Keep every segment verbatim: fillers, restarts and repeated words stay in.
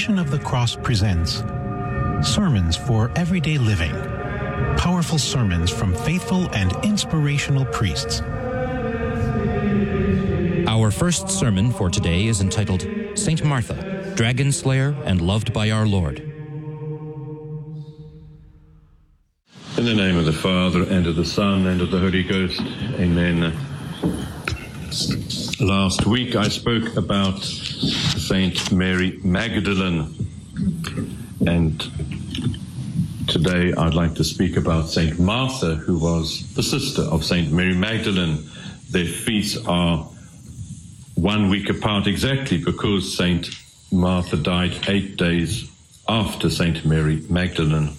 Passion of the Cross presents Sermons for Everyday Living. Powerful sermons from faithful and inspirational priests. Our first sermon for today is entitled Saint Martha, Dragon Slayer and Loved by Our Lord. In the name of the Father, and of the Son, and of the Holy Ghost. Amen. Last week I spoke about Saint Mary Magdalene, and today I'd like to speak about Saint Martha, who was the sister of Saint Mary Magdalene. Their feasts are one week apart exactly because Saint Martha died eight days after Saint Mary Magdalene.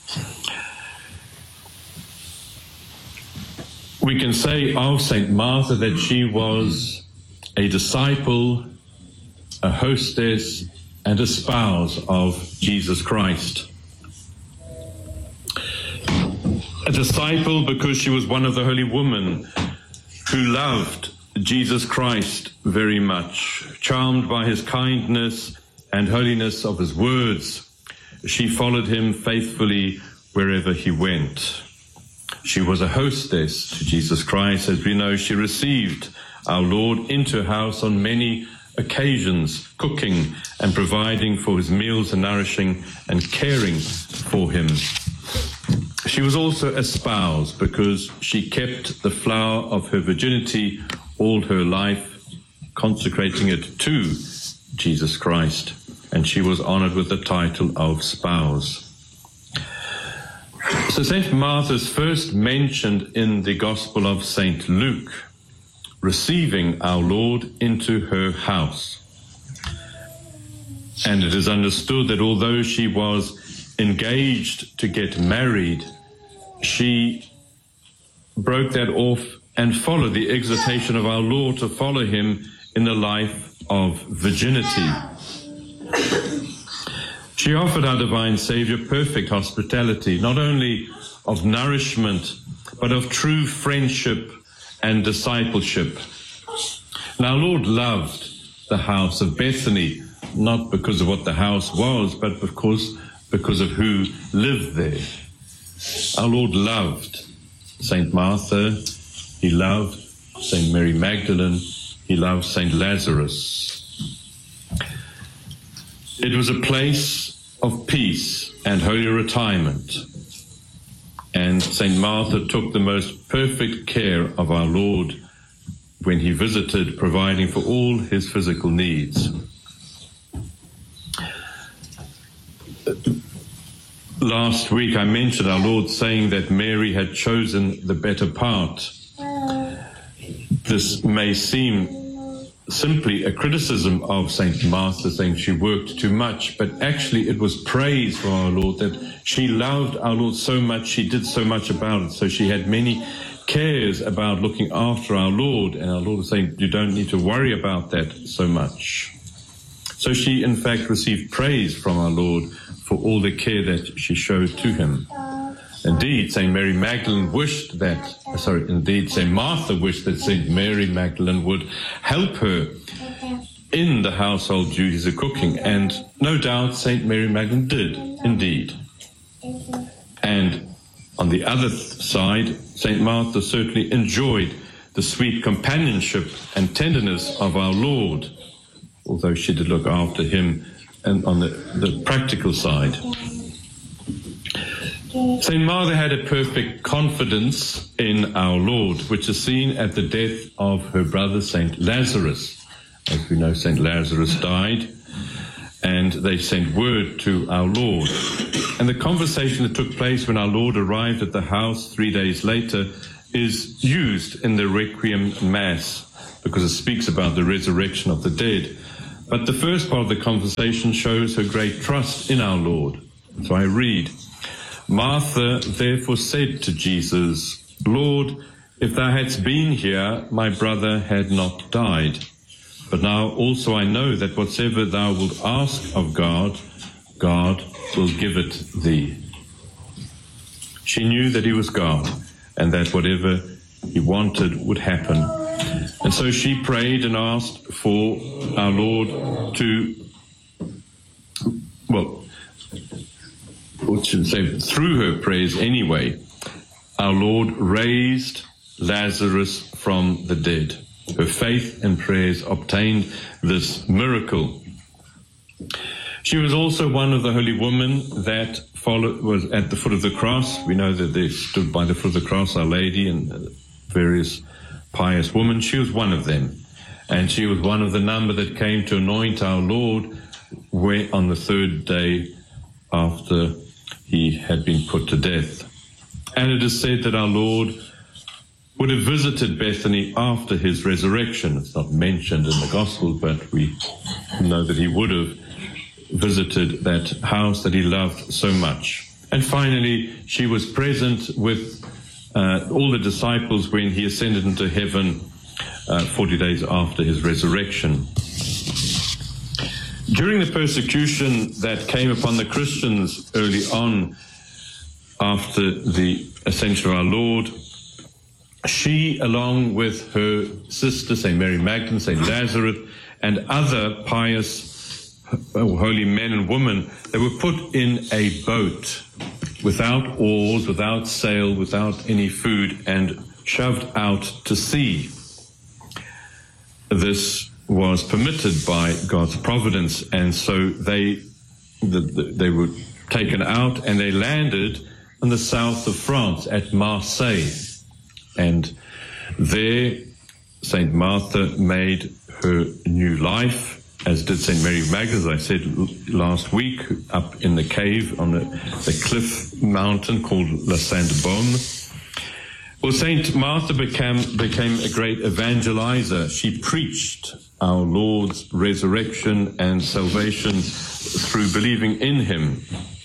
We can say of Saint Martha that she was a disciple, a hostess, and a spouse of Jesus Christ. A disciple because she was one of the holy women who loved Jesus Christ very much. Charmed by his kindness and holiness of his words, she followed him faithfully wherever he went. She was a hostess to Jesus Christ. As we know, she received our Lord into her house on many occasions, cooking and providing for his meals and nourishing and caring for him. She was also a spouse because she kept the flower of her virginity all her life, consecrating it to Jesus Christ, and she was honored with the title of spouse. So Saint Martha is first mentioned in the Gospel of Saint Luke, receiving our Lord into her house. And it is understood that although she was engaged to get married, she broke that off and followed the exhortation of our Lord to follow him in a life of virginity. She offered our divine Savior perfect hospitality, not only of nourishment, but of true friendship and discipleship. And our Lord loved the house of Bethany, not because of what the house was, but because, because of who lived there. Our Lord loved Saint Martha, he loved Saint Mary Magdalene, he loved Saint Lazarus. It was a place of peace and holy retirement, and Saint Martha took the most perfect care of our Lord when he visited, providing for all his physical needs. Last week I mentioned our Lord saying that Mary had chosen the better part. This may seem simply a criticism of Saint Martha, saying she worked too much, but actually it was praise for our Lord that she loved our Lord so much, she did so much about it, so she had many cares about looking after our Lord, and our Lord was saying, you don't need to worry about that so much. So she in fact received praise from our Lord for all the care that she showed to him. Indeed, Saint Mary Magdalene wished that, sorry, indeed, Saint Martha wished that Saint Mary Magdalene would help her in the household duties of cooking, and no doubt Saint Mary Magdalene did, indeed. And on the other side, Saint Martha certainly enjoyed the sweet companionship and tenderness of our Lord, although she did look after him and on the, the practical side. Saint Martha had a perfect confidence in our Lord, which is seen at the death of her brother Saint Lazarus. As we know, Saint Lazarus died, and they sent word to our Lord. And the conversation that took place when our Lord arrived at the house three days later is used in the Requiem Mass, because it speaks about the resurrection of the dead. But the first part of the conversation shows her great trust in our Lord. So I read, Martha therefore said to Jesus, Lord, if thou hadst been here, my brother had not died. But now also I know that whatsoever thou wilt ask of God, God will give it thee. She knew that he was God, and that whatever he wanted would happen. And so she prayed and asked for our Lord to well, what should I say, through her prayers anyway, our Lord raised Lazarus from the dead. Her faith and prayers obtained this miracle. She was also one of the holy women that followed, was at the foot of the cross. We know that they stood by the foot of the cross, Our Lady and various pious women. She was one of them. And she was one of the number that came to anoint our Lord where, on the third day after he had been put to death. And it is said that our Lord would have visited Bethany after his resurrection. It's not mentioned in the Gospel, but we know that he would have visited that house that he loved so much. And finally, she was present with uh, all the disciples when he ascended into heaven uh, forty days after his resurrection. During the persecution that came upon the Christians early on after the ascension of our Lord, she, along with her sister, Saint Mary Magdalene, Saint Lazarus, and other pious holy men and women, they were put in a boat without oars, without sail, without any food, and shoved out to sea. This was permitted by God's providence, and so they the, the, they were taken out and they landed in the south of France at Marseille. And there Saint Martha made her new life, as did Saint Mary Magdalene, as I said last week, up in the cave on the, the cliff mountain called La Sainte-Baume. Well, Saint Martha became, became a great evangelizer. She preached our Lord's resurrection and salvation through believing in him.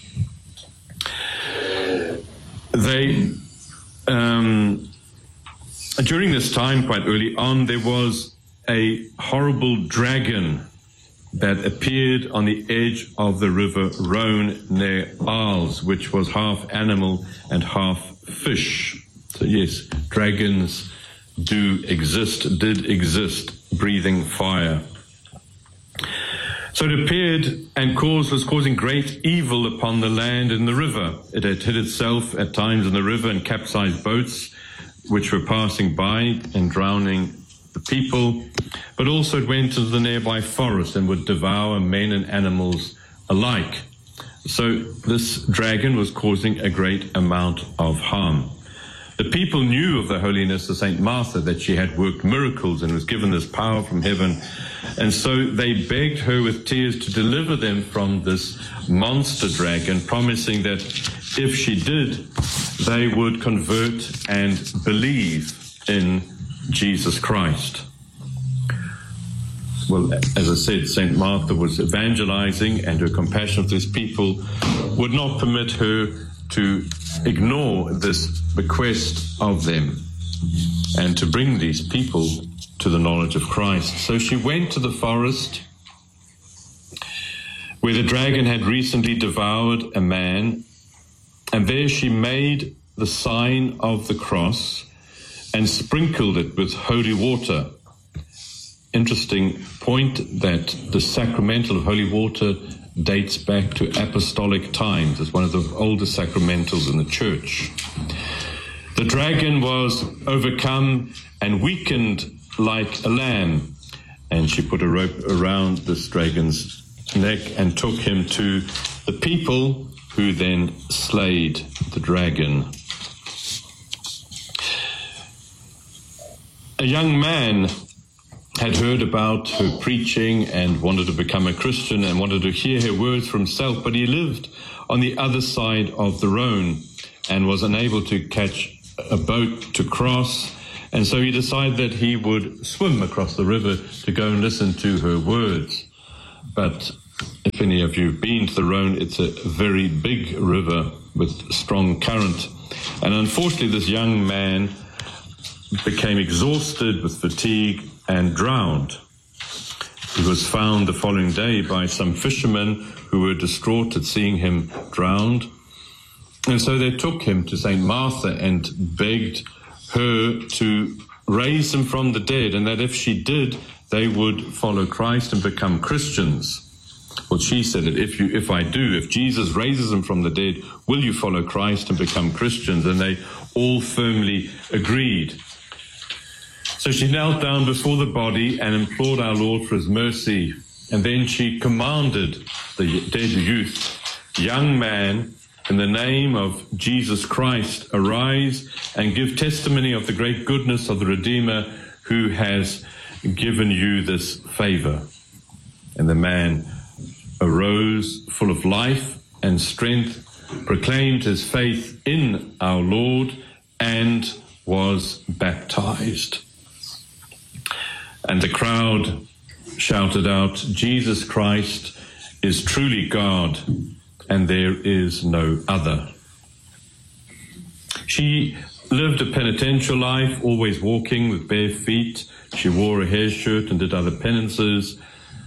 They, um, during this time, quite early on, there was a horrible dragon that appeared on the edge of the river Rhone near Arles, which was half animal and half fish. So yes, dragons do exist, did exist, breathing fire. So it appeared and caused, was causing great evil upon the land and the river. It had hid itself at times in the river and capsized boats which were passing by and drowning the people, but also it went into the nearby forest and would devour men and animals alike. So this dragon was causing a great amount of harm. The people knew of the holiness of Saint Martha, that she had worked miracles and was given this power from heaven, and so they begged her with tears to deliver them from this monster dragon, promising that if she did, they would convert and believe in Jesus Christ. Well, as I said, Saint Martha was evangelizing, and her compassion for these people would not permit her to ignore this bequest of them and to bring these people to the knowledge of Christ. So she went to the forest where the dragon had recently devoured a man, and there she made the sign of the cross and sprinkled it with holy water. Interesting point that the sacramental of holy water dates back to apostolic times. It's one of the oldest sacramentals in the church. The dragon was overcome and weakened like a lamb, and she put a rope around this dragon's neck and took him to the people, who then slayed the dragon. A young man had heard about her preaching and wanted to become a Christian and wanted to hear her words for himself, but he lived on the other side of the Rhone and was unable to catch a boat to cross, and so he decided that he would swim across the river to go and listen to her words. But if any of you have been to the Rhone, it's a very big river with strong current, and unfortunately this young man became exhausted with fatigue and drowned. He was found the following day by some fishermen who were distraught at seeing him drowned. And so they took him to Saint Martha and begged her to raise him from the dead, and that if she did, they would follow Christ and become Christians. Well, she said that if you, if I do, if Jesus raises him from the dead, will you follow Christ and become Christians? And they all firmly agreed. So she knelt down before the body and implored our Lord for his mercy. And then she commanded the dead youth, young man, in the name of Jesus Christ, arise and give testimony of the great goodness of the Redeemer who has given you this favor. And the man arose full of life and strength, proclaimed his faith in our Lord, and was baptized. And the crowd shouted out, Jesus Christ is truly God, and there is no other. She lived a penitential life, always walking with bare feet. She wore a hair shirt and did other penances.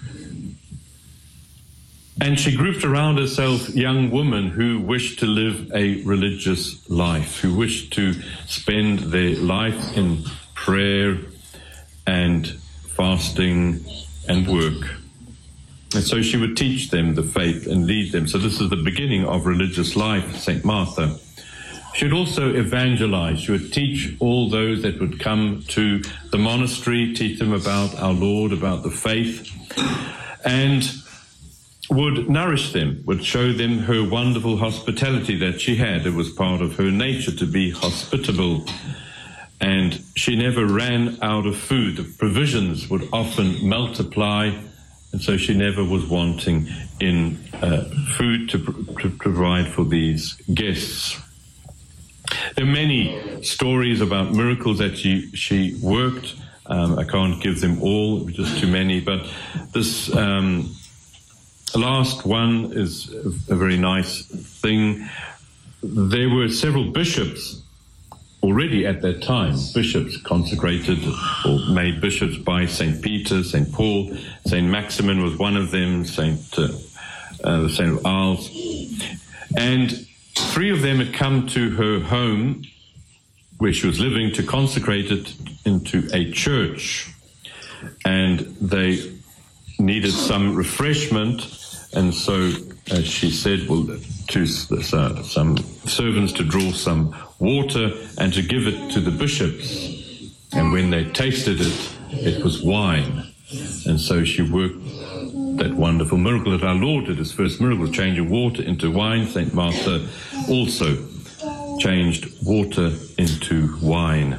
And she grouped around herself young women who wished to live a religious life, who wished to spend their life in prayer and fasting and work. And so she would teach them the faith and lead them. So this is the beginning of religious life, Saint Martha. She would also evangelize. She would teach all those that would come to the monastery, teach them about our Lord, about the faith, and would nourish them, would show them her wonderful hospitality that she had. It was part of her nature to be hospitable. And she never ran out of food. The provisions would often multiply, and so she never was wanting in uh, food to, pr- to provide for these guests. There are many stories about miracles that she, she worked. Um, I can't give them all, just too many, but this um, last one is a very nice thing. There were several bishops already at that time, bishops consecrated or made bishops by Saint Peter, Saint Paul. Saint Maximin was one of them, Saint uh, uh, Saint Arles. And three of them had come to her home where she was living to consecrate it into a church. And they needed some refreshment, and so uh, she said, well, to uh, some servants to draw some water and to give it to the bishops. And when they tasted it, it was wine. And so she worked that wonderful miracle that our Lord did, his first miracle, changing water into wine. Saint Martha also changed water into wine.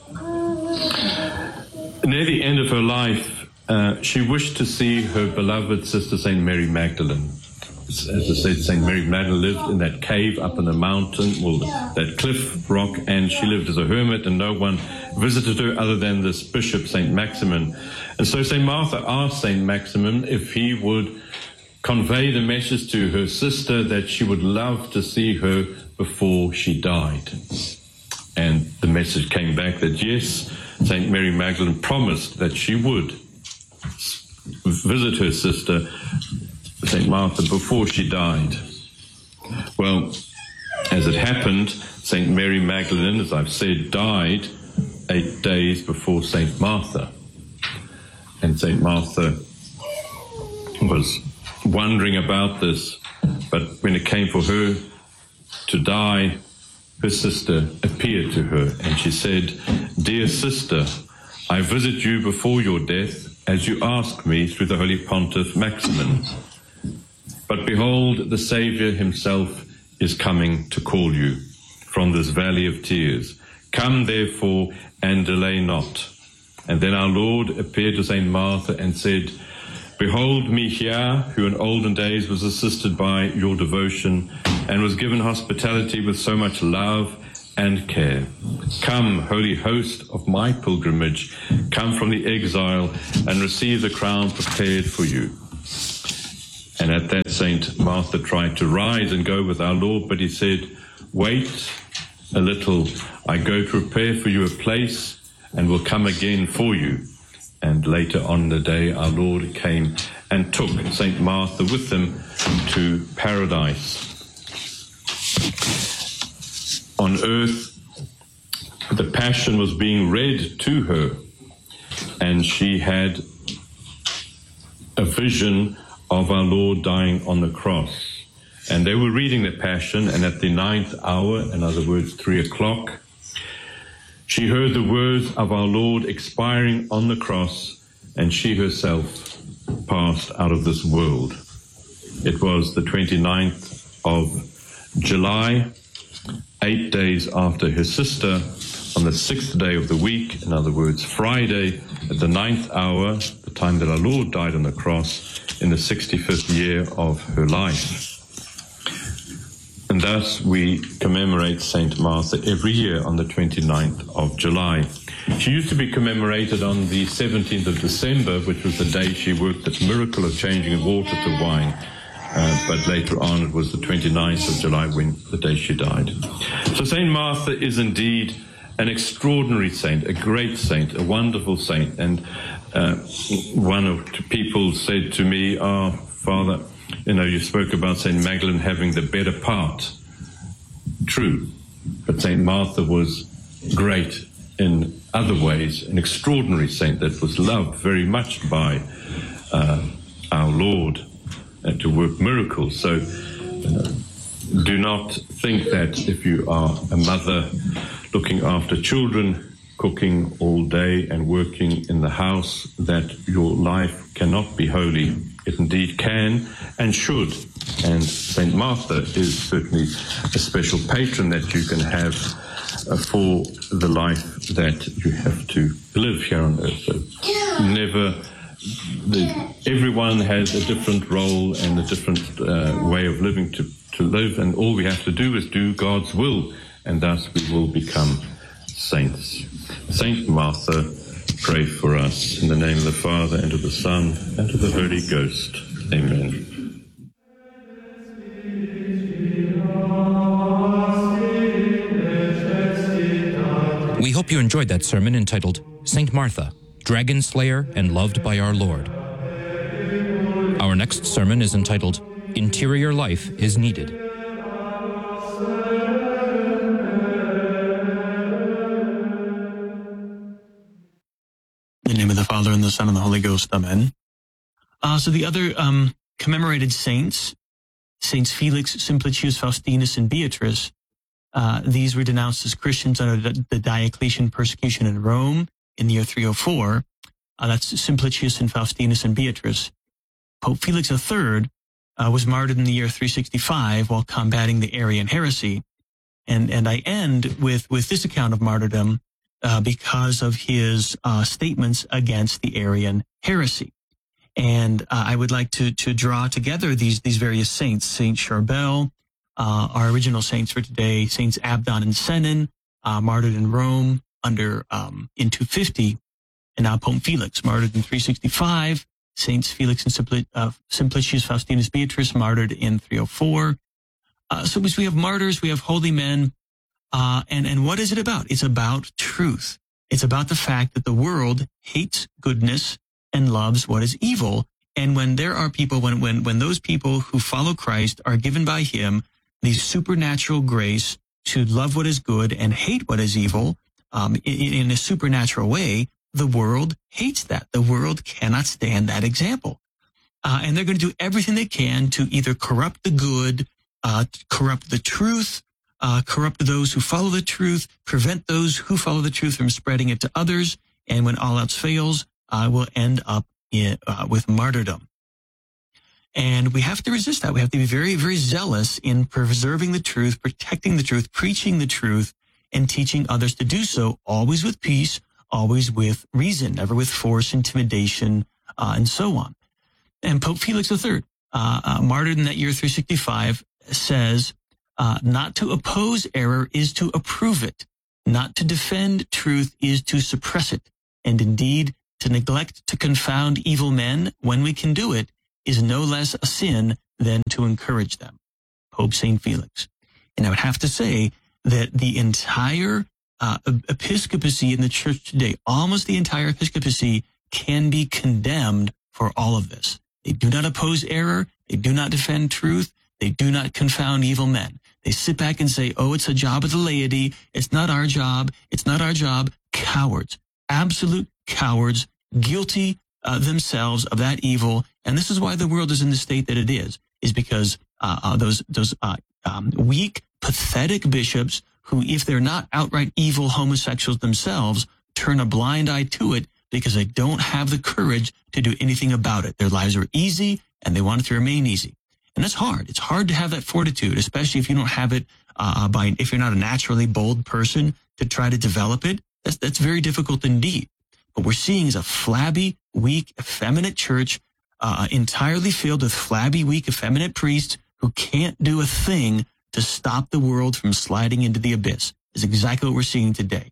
Near the end of her life, uh, she wished to see her beloved sister, Saint Mary Magdalene. As I said, Saint Mary Magdalene lived in that cave up in the mountain, well, that cliff rock, and she lived as a hermit, and no one visited her other than this bishop, Saint Maximin. And so Saint Martha asked Saint Maximin if he would convey the message to her sister that she would love to see her before she died. And the message came back that yes, Saint Mary Magdalene promised that she would visit her sister, Saint Martha, before she died. Well, as it happened, Saint Mary Magdalene, as I've said, died eight days before Saint Martha. And Saint Martha was wondering about this, but when it came for her to die, her sister appeared to her, and she said, "Dear sister, I visit you before your death, as you asked me through the Holy Pontiff Maximin. But behold, the Saviour himself is coming to call you from this valley of tears. Come, therefore, and delay not." And then our Lord appeared to Saint Martha and said, "Behold me here, who in olden days was assisted by your devotion and was given hospitality with so much love and care. Come, holy host of my pilgrimage, come from the exile and receive the crown prepared for you." And at that, Saint Martha tried to rise and go with our Lord, but he said, "Wait a little, I go to prepare for you a place and will come again for you." And later on the day, our Lord came and took Saint Martha with him to paradise. On earth, the Passion was being read to her, and she had a vision of our Lord dying on the cross. And they were reading the Passion, and at the ninth hour, in other words, three o'clock, she heard the words of our Lord expiring on the cross, and she herself passed out of this world. It was the twenty-ninth of July, eight days after her sister, on the sixth day of the week, in other words, Friday, at the ninth hour, the time that our Lord died on the cross, in the sixty-fifth year of her life. And thus we commemorate Saint Martha every year on the twenty-ninth of July. She used to be commemorated on the seventeenth of December, which was the day she worked that miracle of changing water to wine. Uh, but later on it was the twenty-ninth of July, when the day she died. So Saint Martha is indeed an extraordinary saint, a great saint, a wonderful saint. And uh, one of the people said to me, "Oh, Father, you know, you spoke about Saint Magdalene having the better part." True, but Saint Martha was great in other ways, an extraordinary saint that was loved very much by uh, our Lord, and to work miracles. So uh, do not think that if you are a mother looking after children, cooking all day and working in the house, that your life cannot be holy. It indeed can and should. And Saint Martha is certainly a special patron that you can have uh, for the life that you have to live here on earth. So never... The, everyone has a different role and a different uh, way of living to, to live, and all we have to do is do God's will, and thus we will become saints. Saint Martha, pray for us. In the name of the Father, and of the Son, and of the Holy Ghost. Amen. We hope you enjoyed that sermon entitled Saint Martha, Dragon Slayer and Loved by Our Lord. Our next sermon is entitled Interior Life is Needed. In the name of the Father, and the Son, and the Holy Ghost. Amen. Uh, so the other um, commemorated saints, Saints Felix, Simplicius, Faustinus, and Beatrice, uh, these were denounced as Christians under the, the Diocletian persecution in Rome in the year three oh four. Uh, that's Simplicius and Faustinus and Beatrice. Pope Felix the Third uh, was martyred in the year three sixty-five while combating the Arian heresy. And and I end with, with this account of martyrdom uh, because of his uh, statements against the Arian heresy. And uh, I would like to to draw together these these various saints: Saint Charbel, uh, our original saints for today; Saints Abdon and Senon, uh, martyred in Rome under um, in two fifty, and now Pope Felix, martyred in three sixty-five. Saints Felix and Simpli, uh, Simplicius, Faustinus, Beatrice, martyred in three oh four. Uh, so we have martyrs, we have holy men, uh, and and what is it about? It's about truth. It's about the fact that the world hates goodness and loves what is evil. And when there are people, when when when those people who follow Christ are given by Him the supernatural grace to love what is good and hate what is evil, Um, in, in a supernatural way, the world hates that. The world cannot stand that example. Uh, and they're going to do everything they can to either corrupt the good, uh, corrupt the truth, uh, corrupt those who follow the truth, prevent those who follow the truth from spreading it to others. And when all else fails, uh, will end up in, uh, with martyrdom. And we have to resist that. We have to be very, very zealous in preserving the truth, protecting the truth, preaching the truth, and teaching others to do so, always with peace, always with reason, never with force, intimidation, uh, and so on. And Pope Felix the Third, uh, uh, martyred in that year three sixty-five, says, uh, not to oppose error is to approve it. Not to defend truth is to suppress it. And indeed, to neglect to confound evil men when we can do it is no less a sin than to encourage them. Pope Saint Felix. And I would have to say that the entire uh, episcopacy in the church today, almost the entire episcopacy, can be condemned for all of this. They do not oppose error. They do not defend truth. They do not confound evil men. They sit back and say, oh, it's a job of the laity. It's not our job. It's not our job. Cowards. Absolute cowards. Guilty uh, themselves of that evil. And this is why the world is in the state that it is, is because uh, uh, those those uh, um, weak, pathetic bishops who, if they're not outright evil homosexuals themselves, turn a blind eye to it because they don't have the courage to do anything about it. Their lives are easy, and they want it to remain easy. And that's hard. It's hard to have that fortitude, especially if you don't have it uh, by, if you're not a naturally bold person to try to develop it. That's, that's very difficult indeed. What we're seeing is a flabby, weak, effeminate church, uh, entirely filled with flabby, weak, effeminate priests who can't do a thing to stop the world from sliding into the abyss. Is exactly what we're seeing today.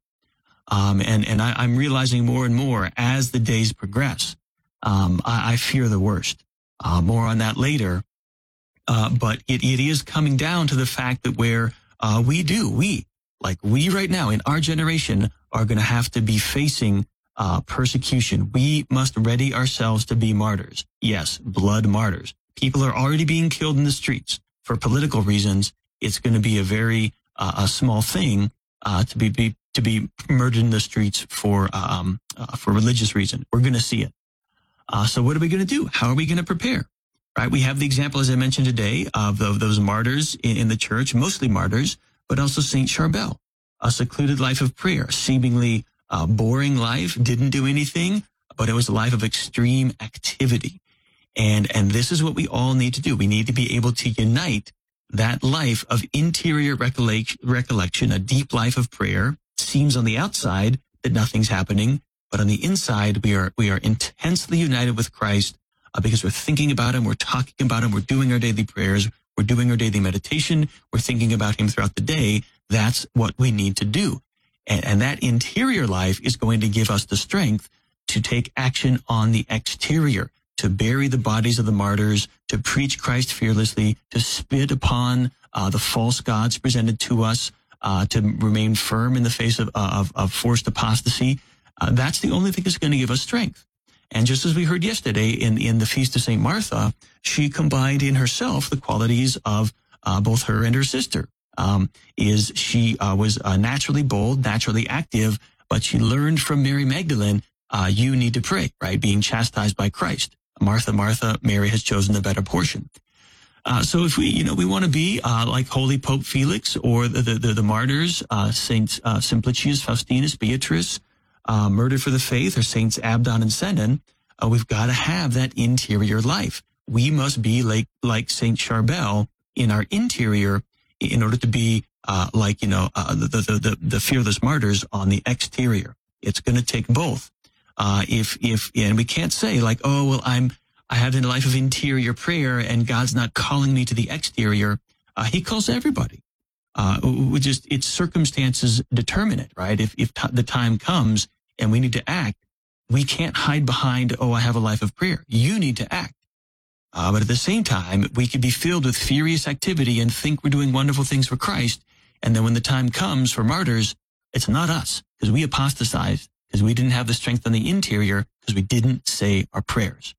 Um, and, and I, I'm realizing more and more as the days progress, um, I, I fear the worst. Uh, more on that later. Uh, but it, it is coming down to the fact that where uh, we do, we, like we right now in our generation, are going to have to be facing uh, persecution. We must ready ourselves to be martyrs. Yes, blood martyrs. People are already being killed in the streets for political reasons. It's going to be a very uh, a small thing uh, to be, be to be murdered in the streets for um, uh, for religious reason. We're going to see it. Uh, so what are we going to do? How are we going to prepare? Right? We have the example, as I mentioned today, of, of those martyrs in, in the church, mostly martyrs, but also Saint Charbel, a secluded life of prayer, a seemingly uh, boring life, didn't do anything, but it was a life of extreme activity. And, and this is what we all need to do. We need to be able to unite that life of interior recollect, recollection, a deep life of prayer. Seems on the outside that nothing's happening, but on the inside, we are, we are intensely united with Christ. Uh, because we're thinking about him, we're talking about him, we're doing our daily prayers, we're doing our daily meditation, we're thinking about him throughout the day. That's what we need to do. And, and that interior life is going to give us the strength to take action on the exterior, to bury the bodies of the martyrs, to preach Christ fearlessly, to spit upon uh, the false gods presented to us, uh, to remain firm in the face of, of, of forced apostasy. Uh, that's the only thing that's going to give us strength. And just as we heard yesterday in, in the Feast of Saint Martha, she combined in herself the qualities of uh, both her and her sister. Um, is she uh, was uh, naturally bold, naturally active, but she learned from Mary Magdalene, uh, you need to pray, right? Being chastised by Christ. Martha, Martha, Mary has chosen the better portion. Uh, so if we, you know, we want to be uh, like Holy Pope Felix or the the, the, the martyrs, uh, Saints uh, Simplicius, Faustinus, Beatrice, Uh, murdered for the faith, or Saints Abdon and Senon, uh, we've got to have that interior life. We must be like like Saint Charbel in our interior in order to be uh, like, you know, uh, the, the, the, the fearless martyrs on the exterior. It's going to take both. Uh, if, if, and we can't say like, oh, well, I'm, I have a life of interior prayer and God's not calling me to the exterior. Uh, he calls everybody. Uh, we just, it's circumstances determine it, right? If, if t- the time comes and we need to act, we can't hide behind, oh, I have a life of prayer. You need to act. Uh, but at the same time, we could be filled with furious activity and think we're doing wonderful things for Christ. And then when the time comes for martyrs, it's not us because we apostatized, because we didn't have the strength on the interior, because we didn't say our prayers.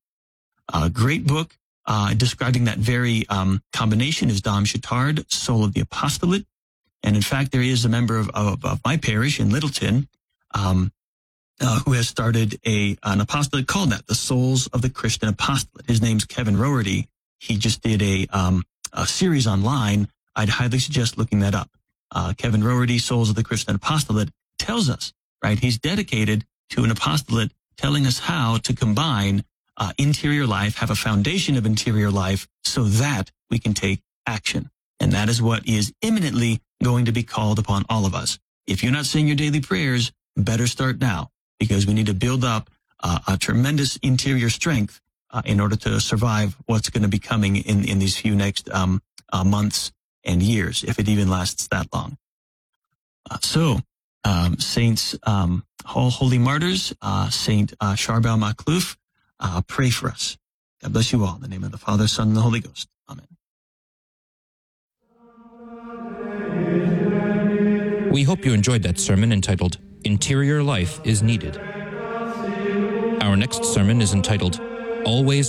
A great book uh, describing that very um, combination is Dom Chautard, Soul of the Apostolate. And in fact, there is a member of, of, of my parish in Littleton um, uh, who has started a an apostolate called that, the Souls of the Christian Apostolate. His name's Kevin Roherty. He just did a, um, a series online. I'd highly suggest looking that up. Uh, Kevin Roherty, Souls of the Christian Apostolate, tells us, right, he's dedicated to an apostolate telling us how to combine uh, interior life, have a foundation of interior life so that we can take action. And that is what is imminently going to be called upon all of us. If you're not saying your daily prayers, better start now, because we need to build up uh, a tremendous interior strength uh, in order to survive what's going to be coming in, in these few next um, uh, months and years, if it even lasts that long. Uh, so, um, Saints, um, all holy martyrs, uh, Saint uh, Charbel Macluf, uh, pray for us. God bless you all. In the name of the Father, Son, and the Holy Ghost. Amen. We hope you enjoyed that sermon entitled, Interior Life is Needed. Our next sermon is entitled, Always